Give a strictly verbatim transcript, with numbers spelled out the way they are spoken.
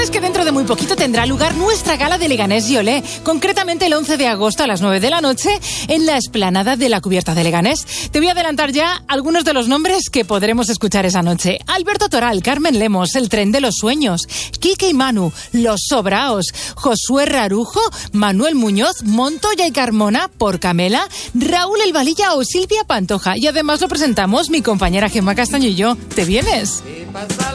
sabes que dentro de muy poquito tendrá lugar nuestra gala de Leganés y Olé, concretamente el once de agosto a las nueve de la noche en la explanada de la Cubierta de Leganés. Te voy a adelantar ya algunos de los nombres que podremos escuchar esa noche. Alberto Toral, Carmen Lemos, El Tren de los Sueños, Quique y Manu, Los Sobraos, Josué Rarujo, Manuel Muñoz, Montoya y Carmona, Por Camela, Raúl El Valilla o Silvia Pantoja. Y además lo presentamos mi compañera Gemma Castaño y yo. ¿Te vienes?